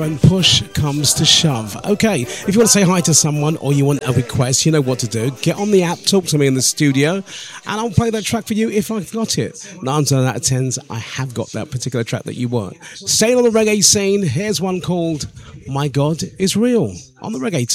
When push comes to shove. Okay, if you want to say hi to someone or you want a request, you know what to do. Get on the app, talk to me in the studio, and I'll play that track for you if I've got it. 9 out of 10, I have got that particular track that you want. Staying on the reggae scene, here's one called My God Is Real on the Reggae